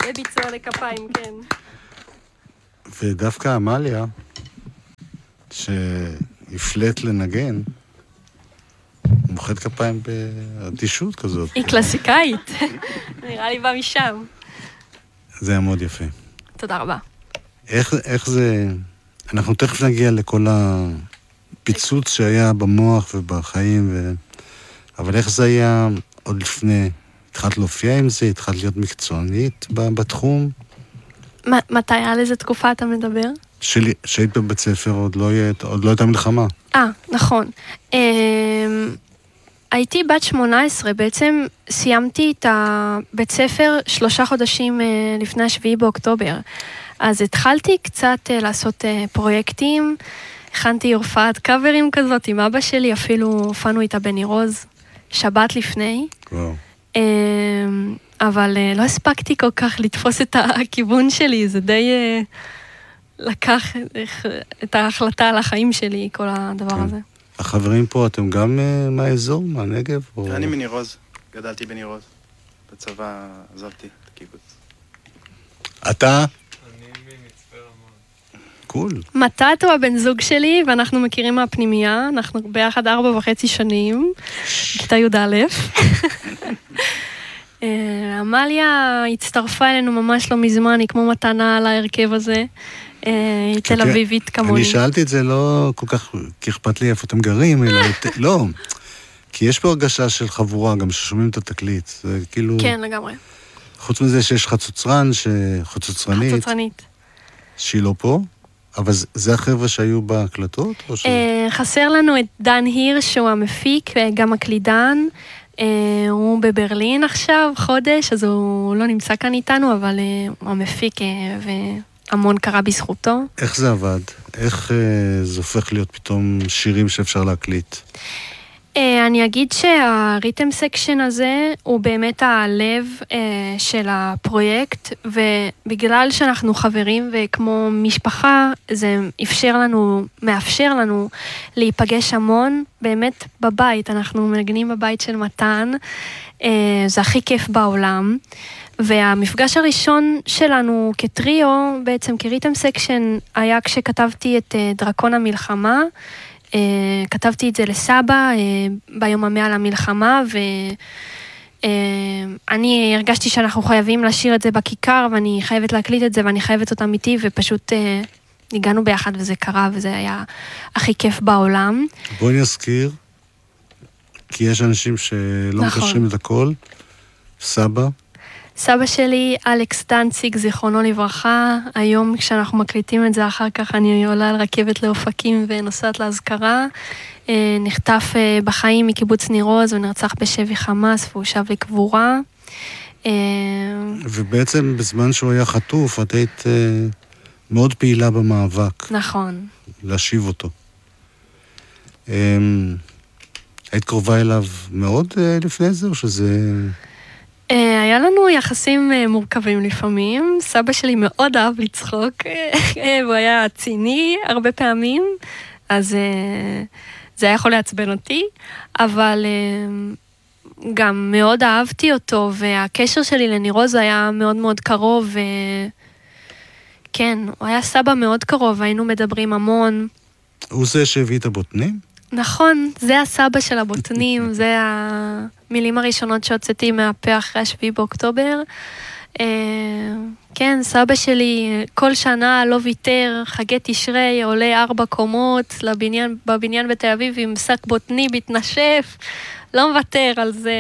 בביצוע לכפיים, כן. ודווקא אמליה, שהפלט לנגן, מוחד כפיים באדישות כזאת. היא קלאסיקאית. נראה לי בא משם. זה היה מאוד יפה. תודה רבה. איך זה... אנחנו תכף נגיע לכל הפיצוץ שהיה במוח ובחיים, אבל איך זה היה עוד לפני? התחלת להופיע עם זה? התחלת להיות מקצוענית בתחום? מתי היה לזה תקופה אתה מדבר? שהיית בבית ספר, עוד לא הייתה מלחמה. נכון. הייתי בת 18, בעצם סיימתי את הבית ספר 3 חודשים לפני 7 באוקטובר. אז התחלתי קצת לעשות פרויקטים, הכנתי הופעת קאברים כזאת עם אבא שלי, אפילו הופענו איתה בניר עוז, שבת לפני. וואו. אבל לא הספקתי כל כך לתפוס את הכיוון שלי, זה די לקח את ההחלטה על החיים שלי, כל הדבר הזה. החברים פה, אתם גם מהאזור, מהנגב? אני מניר עוז, גדלתי בניר עוז. בצבא עזבתי את הקיבוץ. אתה? אני ממצפה רמון. קול. מתת הוא הבן זוג שלי, ואנחנו מכירים מהפנימייה, אנחנו ביחד 4.5 שנים, כיתה י"א. אמליה הצטרפה אלינו ממש לא מזמן, היא כמו מתנה על ההרכב הזה. היא תל אביבית כמוני. אני שאלתי את זה לא כל כך, כי אכפת לי איפה אתם גרים, אלא לא. כי יש פה הרגשה של חבורה, גם ששומעים את התקליט. זה כאילו... כן, לגמרי. חוץ מזה שיש חצוצרנית, שהיא לא פה, אבל זה החבר'ה שהיו בהקלטות? חסר לנו את דן הירש, שהוא המפיק, וגם הקלידן. הוא בברלין עכשיו, חודש, אז הוא לא נמצא כאן איתנו, אבל הוא המפיק והמון קרה בזכותו. איך זה עבד? איך זה הופך להיות פתאום שירים שאפשר להקליט? אני אגיד שהריתם סקשן הזה הוא באמת הלב של הפרויקט, ובגלל שאנחנו חברים וכמו משפחה, זה מאפשר לנו להיפגש המון, באמת בבית, אנחנו מנגנים בבית של מתן, זה הכי כיף בעולם, והמפגש הראשון שלנו כטריו, בעצם כריתם סקשן, היה כשכתבתי את דרקון המלחמה, כתבתי את זה לסבא ביום ה100 למלחמה, ואני הרגשתי שאנחנו חייבים לשיר את זה בכיכר, ואני חייבת להקליט את זה, ואני חייבת אותם איתי, ופשוט ניגענו ביחד וזה קרה, וזה היה הכי כיף בעולם. בואי נזכיר, כי יש אנשים שלא מקשרים את הכל. סבא? סבא שלי, אלכס דנציג, זיכרונו לברכה, היום כשאנחנו מקליטים את זה, אחר כך אני עולה על רכבת לאופקים ונוסעת להזכרה, נחטף בחיים מקיבוץ ניר עוז, הוא נרצח בשבי חמאס, והוא שב לקבורה. ובעצם בזמן שהוא היה חטוף, את היית מאוד פעילה במאבק. נכון. להשיב אותו. היית קרובה אליו מאוד לפני זה, או שזה... היה לנו יחסים מורכבים לפעמים, סבא שלי מאוד אהב לצחוק, הוא היה ציני הרבה פעמים, אז זה היה יכול לעצבן אותי, אבל גם מאוד אהבתי אותו, והקשר שלי לניר עוז היה מאוד מאוד קרוב, וכן, הוא היה סבא מאוד קרוב, היינו מדברים המון. הוא זה שהביא את הבוטנים? נכון, זה הסבא של הבוטנים, זה המילים הראשונות שהוצאתי מהפה אחרי 7 באוקטובר. כן, סבא שלי כל שנה לא ויתר, חגי תשרי, עולה 4 קומות בבניין בתל אביב עם שק בוטני מתנשף, לא מוותר על זה.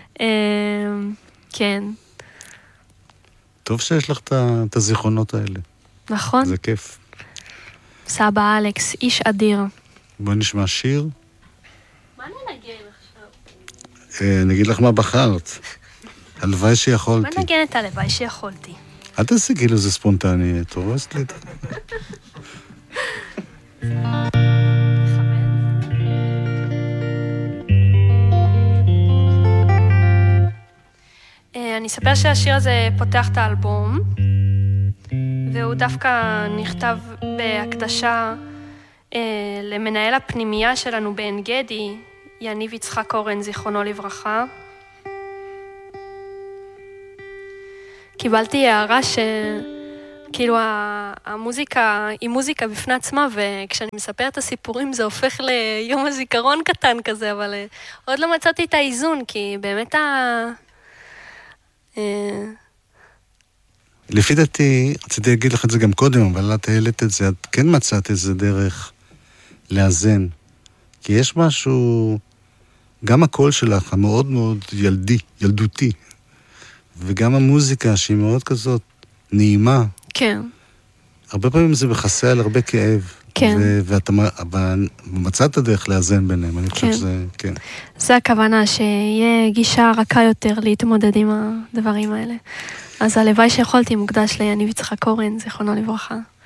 כן. טוב שיש לך את הזיכרונות האלה. נכון. זה כיף. סבא אלכס, איש אדיר. בואי נשמע שיר. מה ננגן עכשיו? נגיד לך מה בחרת. הלוואי שיכולתי. מה נגן את הלוואי שיכולתי? אל תעשי כאילו זה ספונטני, תורסת לי. אני אספר שהשיר הזה פותח את האלבום, והוא דווקא נכתב בהקדשה למנהל הפנימייה שלנו בעין גדי, יניב יצחק אורן, זיכרונו לברכה. קיבלתי הערה כאילו המוזיקה היא מוזיקה בפני עצמה, וכשאני מספרת את הסיפורים זה הופך ליום הזיכרון קטן כזה, אבל עוד לא מצאתי את האיזון, כי באמת לפי דעתי, רציתי להגיד לך את זה גם קודם, אבל את העלית את זה, את כן מצאת איזה דרך לאזן. כי יש משהו, גם הקול שלך המאוד מאוד ילדותי, וגם המוזיקה שהיא מאוד כזאת נעימה. כן. הרבה פעמים זה מכסה על הרבה כאב. כן. ואתה מצאת דרך לאזן ביניהם, אני חושב שזה, כן. זה הכוונה, שיהיה גישה רכה יותר להתמודד עם הדברים האלה. אז הלוואי שיכולתי מוקדש ליניב יצחק קורן, זיכרונו לברכה.